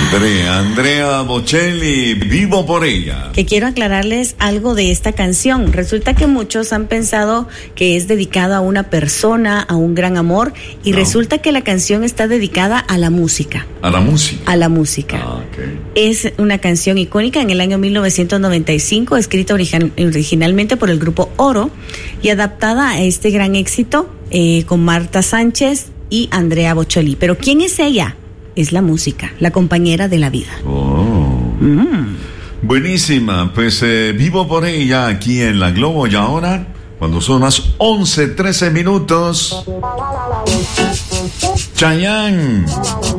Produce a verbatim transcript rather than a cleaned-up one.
Andrea, Andrea Bocelli, Vivo por ella. Que quiero aclararles algo de esta canción. Resulta que muchos han pensado que es dedicada a una persona, a un gran amor, y no. Resulta que la canción está dedicada a la música. ¿A la música? A la música. Ah, okay. Es una canción icónica en el año mil novecientos noventa y cinco, escrita original, originalmente por el grupo Oro y adaptada a este gran éxito eh, con Marta Sánchez y Andrea Bocelli. Pero ¿quién es ella? Es la música, la compañera de la vida. Oh. Mm. Buenísima, pues eh, Vivo por ella aquí en La Globo. Y ahora, cuando son las once trece minutos, Chayanne.